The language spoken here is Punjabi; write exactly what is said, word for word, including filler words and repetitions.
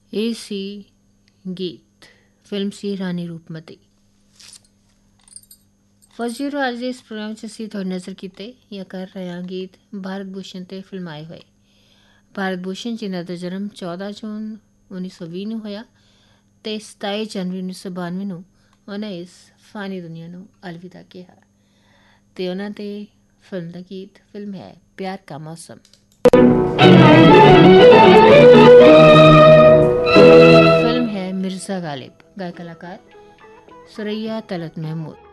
ਇਹ ਸੀ ਗੀਤ ਫਿਲਮ ਸੀ ਰਾਣੀ ਰੂਪਮਤੀ। ਫੌਜੀ ਅੱਜ ਦੇ ਇਸ ਪ੍ਰੋਗਰਾਮ 'ਚ ਅਸੀਂ ਤੁਹਾਡੀ ਨਜ਼ਰ ਕੀਤੇ ਜਾਂ ਕਰ ਰਹੇ ਹਾਂ ਗੀਤ ਭਾਰਤ ਭੂਸ਼ਣ 'ਤੇ ਫਿਲਮਾਏ ਹੋਏ। ਭਾਰਤ ਭੂਸ਼ਣ ਜਿਨ੍ਹਾਂ ਦਾ ਜਨਮ ਚੌਦਾਂ ਜੂਨ ਉੱਨੀ ਸੌ ਵੀਹ ਨੂੰ ਹੋਇਆ ਅਤੇ ਸਤਾਈ ਜਨਵਰੀ ਉੱਨੀ ਸੌ ਬਾਨਵੇਂ ਨੂੰ ਉਹਨਾਂ ਇਸ ਫਾਨੀ ਦੁਨੀਆ ਨੂੰ ਅਲਵਿਦਾ ਕਿਹਾ। ਅਤੇ ਉਹਨਾਂ 'ਤੇ ਫਿਲਮ ਦਾ ਗੀਤ ਫਿਲਮ ਹੈ ਪਿਆਰ ਕਾ ਮੌਸਮ। फिल्म है मिर्ज़ा गालिब, गायक कलाकार सुरैया तलत महमूद।